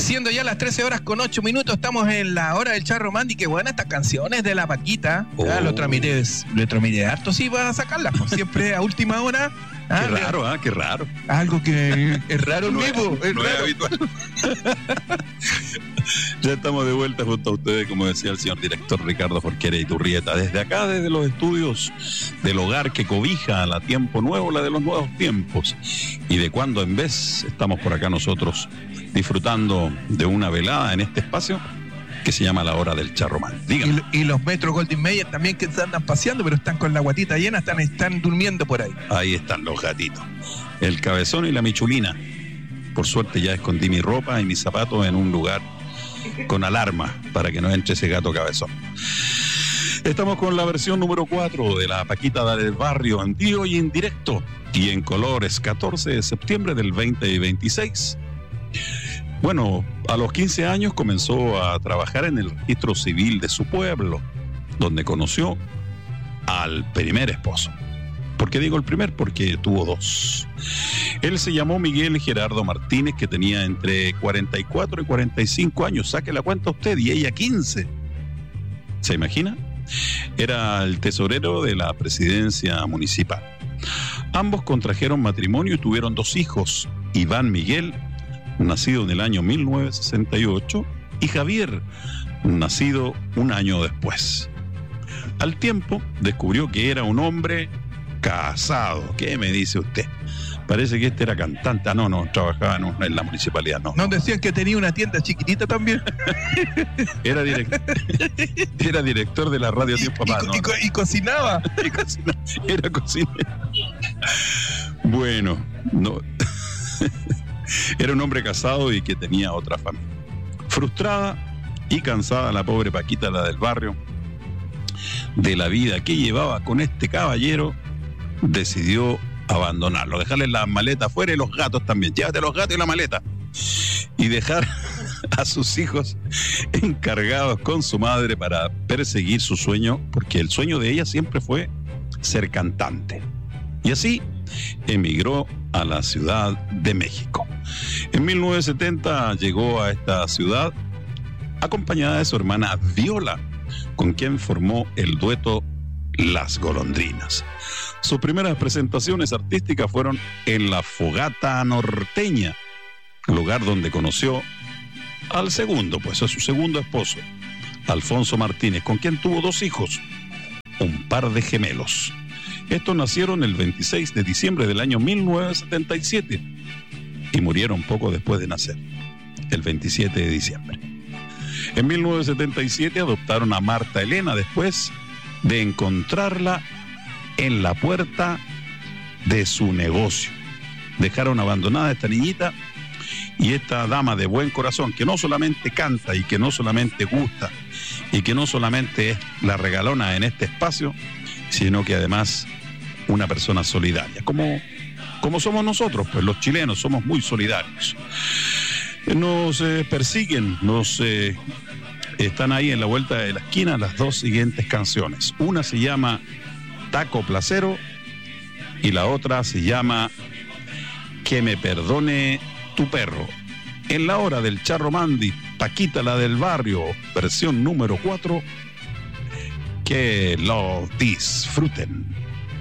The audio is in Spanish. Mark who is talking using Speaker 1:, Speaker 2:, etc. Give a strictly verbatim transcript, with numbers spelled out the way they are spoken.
Speaker 1: Siendo ya las trece horas con ocho minutos, estamos en la hora del Charro Mandy. Qué buenas estas canciones de la Paquita. Oh. Ya, lo tramité, lo tramité harto, sí, para sacarlas, pues, siempre a última hora.
Speaker 2: Ah, qué raro, ah, qué raro.
Speaker 1: Algo que es raro,
Speaker 2: no,
Speaker 1: mismo,
Speaker 2: es,
Speaker 1: es,
Speaker 2: no
Speaker 1: raro.
Speaker 2: es habitual. Ya estamos de vuelta junto a ustedes, como decía el señor director Ricardo Jorquera Iturrieta, desde acá, desde los estudios del hogar que cobija la Tiempo Nuevo, la de los nuevos tiempos. Y de cuando en vez estamos por acá nosotros disfrutando de una velada en este espacio que se llama la hora del Charro Mandy. Dígame.
Speaker 1: Y, y los Metro Golden Mayer también, que se andan paseando, pero están con la guatita llena, están, están durmiendo por ahí.
Speaker 2: Ahí están los gatitos. El cabezón y la michulina. Por suerte ya escondí mi ropa y mis zapatos en un lugar con alarma para que no entre ese gato cabezón. Estamos con la versión número cuatro de la Paquita del Barrio, en vivo y en directo y en colores, catorce de septiembre del veinte veintiséis. Bueno, a los quince años comenzó a trabajar en el registro civil de su pueblo, donde conoció al primer esposo. ¿Por qué digo el primer? Porque tuvo dos. Él se llamó Miguel Gerardo Martínez, que tenía entre cuarenta y cuatro y cuarenta y cinco años. Saque la cuenta usted, y ella quince. ¿Se imagina? Era el tesorero de la presidencia municipal. Ambos contrajeron matrimonio y tuvieron dos hijos, Iván Miguel, nacido en el año mil novecientos sesenta y ocho, y Javier, nacido un año después. Al tiempo, descubrió que era un hombre casado. ¿Qué me dice usted? Parece que este era cantante. Ah, no, no, trabajaba en, en la municipalidad. No,
Speaker 1: ¿No decían que tenía una tienda chiquitita también?
Speaker 2: Era, direct... era director de la radio
Speaker 1: y,
Speaker 2: Tiempo
Speaker 1: y,
Speaker 2: Más.
Speaker 1: y,
Speaker 2: ¿no?
Speaker 1: y, co- y cocinaba.
Speaker 2: Y cocinaba. Era cocinero. Bueno, no. Era un hombre casado y que tenía otra familia. Frustrada y cansada la pobre Paquita, la del barrio, de la vida que llevaba con este caballero, decidió abandonarlo, dejarle las maletas afuera y los gatos también. Llévate los gatos y la maleta. Y dejar a sus hijos encargados con su madre para perseguir su sueño, porque el sueño de ella siempre fue ser cantante. Y así emigró a la Ciudad de México. En mil novecientos setenta llegó a esta ciudad acompañada de su hermana Viola, con quien formó el dueto Las Golondrinas. Sus primeras presentaciones artísticas fueron en la Fogata Norteña, lugar donde conoció al segundo, pues a su segundo esposo, Alfonso Martínez, con quien tuvo dos hijos, un par de gemelos. Estos nacieron el veintiséis de diciembre del año mil novecientos setenta y siete y murieron poco después de nacer, el veintisiete de diciembre. En mil novecientos setenta y siete adoptaron a Marta Elena después de encontrarla en la puerta de su negocio. Dejaron abandonada a esta niñita, y esta dama de buen corazón, que no solamente canta y que no solamente gusta y que no solamente es la regalona en este espacio, sino que además una persona solidaria, como, como somos nosotros, pues los chilenos somos muy solidarios. Nos eh, persiguen, nos eh, están ahí en la vuelta de la esquina las dos siguientes canciones. Una se llama Taco Placero y la otra se llama Que me perdone tu perro. En la hora del Charro Mandy, Paquita, la del barrio, versión número cuatro. Que lo disfruten.